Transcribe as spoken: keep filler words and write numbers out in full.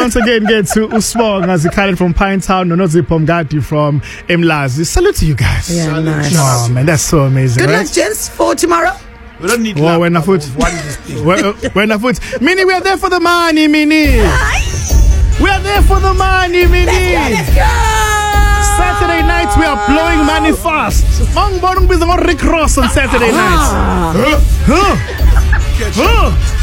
once again get to Usbong as Khaled from Pinetown, Nonozipho Mgadi from Emlazi. Salute to you guys. Yeah, nice. Oh man, that's so amazing. Good right? luck, gents, for tomorrow. We don't need Whoa, when I foot. When I foot. Mini, we are there for the money, Mini. We are there for the money, Mini. Let's go, let's go. Saturday nights we are blowing money fast. Mang bonong bisa Rick Ross on Saturday nights. Huh? Huh? Huh?